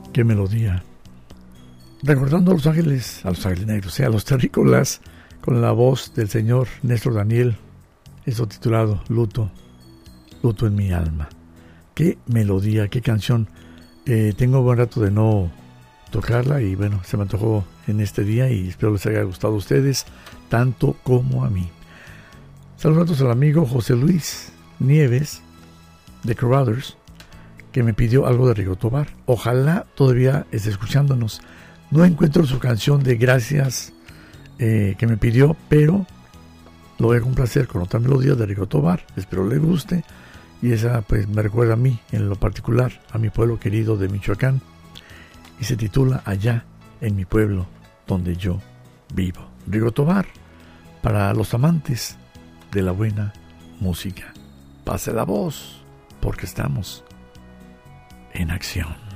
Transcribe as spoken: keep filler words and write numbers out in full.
qué melodía. Recordando a los ángeles, a los ángeles negros, o sea, a los terrícolas, con la voz del señor Néstor Daniel, esto titulado Luto, Luto en mi alma. Qué melodía, qué canción. Eh, tengo buen rato de no tocarla y bueno, se me antojó en este día y espero les haya gustado a ustedes tanto como a mí. Saludos al amigo José Luis Nieves de Carruthers, que me pidió algo de Rigo Tobar. Ojalá todavía esté escuchándonos. No encuentro su canción de Gracias eh, que me pidió, pero lo voy a complacer con otra melodía de Rigo Tobar. Espero le guste. Y esa pues me recuerda a mí, en lo particular, a mi pueblo querido de Michoacán. Y se titula Allá en mi pueblo donde yo vivo. Rigo Tobar, para los amantes de la buena música. Pase la voz, porque estamos en acción.